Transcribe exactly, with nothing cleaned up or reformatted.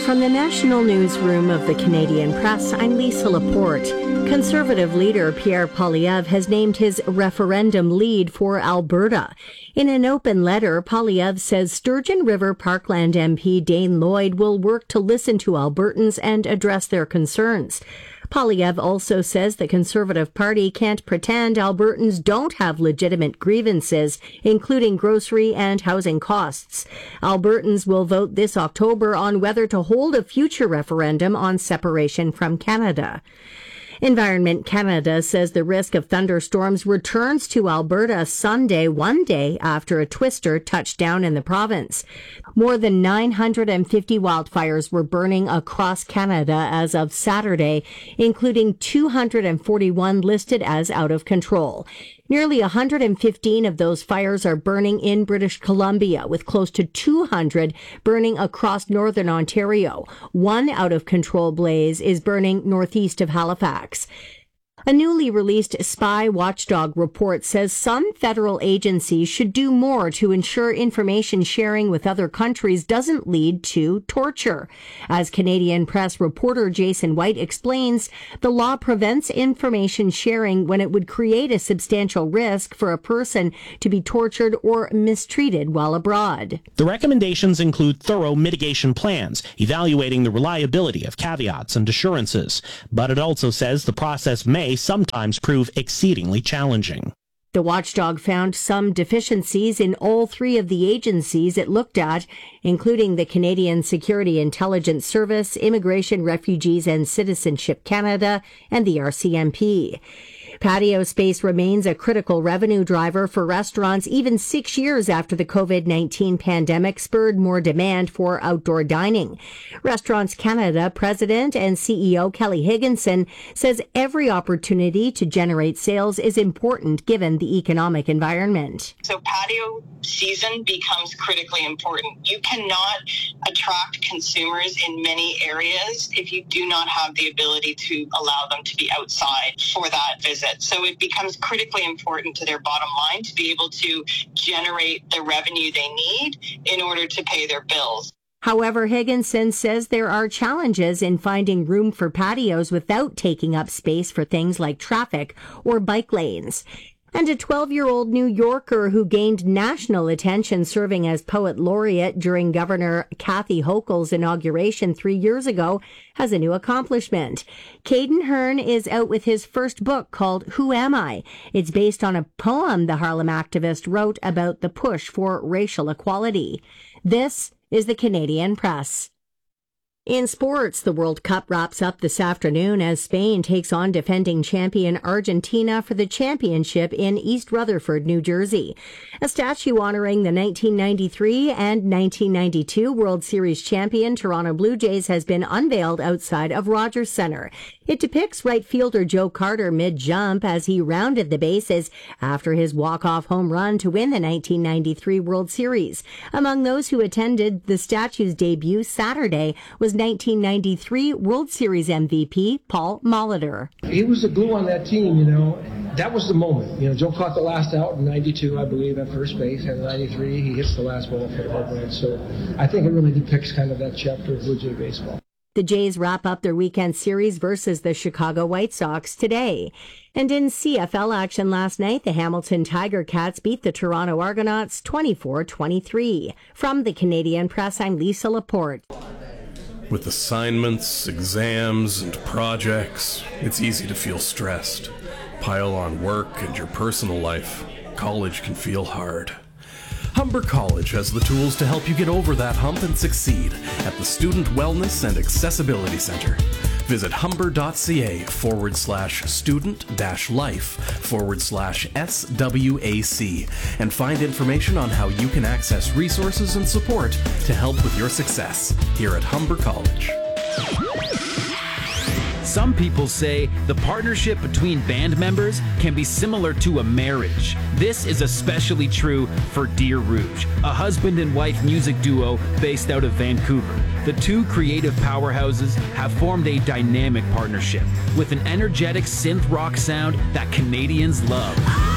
From the national newsroom of the Canadian Press, I'm Lisa Laporte. Conservative leader Pierre Poilievre has named his referendum lead for Alberta. In an open letter, Poilievre says Sturgeon River Parkland M P Dane Lloyd will work to listen to Albertans and address their concerns. Poilievre also says the Conservative Party can't pretend Albertans don't have legitimate grievances, including grocery and housing costs. Albertans will vote this October on whether to hold a future referendum on separation from Canada. Environment Canada says the risk of thunderstorms returns to Alberta Sunday, one day after a twister touched down in the province. More than nine hundred fifty wildfires were burning across Canada as of Saturday, including two hundred forty-one listed as out of control. Nearly one hundred fifteen of those fires are burning in British Columbia, with close to two hundred burning across northern Ontario. One out-of-control blaze is burning northeast of Halifax. A newly released spy watchdog report says some federal agencies should do more to ensure information sharing with other countries doesn't lead to torture. As Canadian Press reporter Jason White explains, the law prevents information sharing when it would create a substantial risk for a person to be tortured or mistreated while abroad. The recommendations include thorough mitigation plans, evaluating the reliability of caveats and assurances, but it also says the process may sometimes prove exceedingly challenging. The watchdog found some deficiencies in all three of the agencies it looked at, including the Canadian Security Intelligence Service, Immigration, Refugees and Citizenship Canada, and the R C M P. Patio space remains a critical revenue driver for restaurants even six years after the covid nineteen pandemic spurred more demand for outdoor dining. Restaurants Canada President and C E O Kelly Higginson says every opportunity to generate sales is important given the economic environment. So patio season becomes critically important. You cannot attract consumers in many areas if you do not have the ability to allow them to be outside for that visit. So it becomes critically important to their bottom line to be able to generate the revenue they need in order to pay their bills. However, Higginson says there are challenges in finding room for patios without taking up space for things like traffic or bike lanes. And a twelve-year-old New Yorker who gained national attention serving as poet laureate during Governor Kathy Hochul's inauguration three years ago has a new accomplishment. Caden Hearn is out with his first book called Who Am I? It's based on a poem the Harlem activist wrote about the push for racial equality. This is the Canadian Press. In sports, the World Cup wraps up this afternoon as Spain takes on defending champion Argentina for the championship in East Rutherford, New Jersey. A statue honoring the nineteen ninety-three and nineteen ninety-two World Series champion Toronto Blue Jays has been unveiled outside of Rogers Centre. It depicts right fielder Joe Carter mid-jump as he rounded the bases after his walk-off home run to win the nineteen ninety-three World Series. Among those who attended the statue's debut Saturday was nineteen ninety-three World Series M V P Paul Molitor. He was the glue on that team, you know. That was the moment. You know, Joe caught the last out in ninety-two, I believe, at first base, and in ninety-three he hits the last ball for the home run. So I think it really depicts kind of that chapter of Blue Jay baseball. The Jays wrap up their weekend series versus the Chicago White Sox today. And in C F L action last night, the Hamilton Tiger Cats beat the Toronto Argonauts twenty-four twenty-three. From the Canadian Press, I'm Lisa Laporte. With assignments, exams, and projects, it's easy to feel stressed. Pile on work and your personal life. College can feel hard. Humber College has the tools to help you get over that hump and succeed at the Student Wellness and Accessibility Center. Visit humber.ca forward slash student dash life forward slash SWAC and find information on how you can access resources and support to help with your success here at Humber College. Some people say the partnership between band members can be similar to a marriage. This is especially true for Dear Rouge, a husband and wife music duo based out of Vancouver. The two creative powerhouses have formed a dynamic partnership with an energetic synth rock sound that Canadians love.